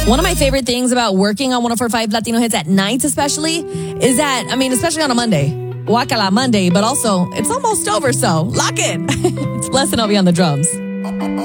One of my favorite things about working on 104.5 Latino Hits at night especially is that, especially on a Monday, Guacala Monday, but also it's almost over, so lock in. It's Blessed and I'll be on the drums.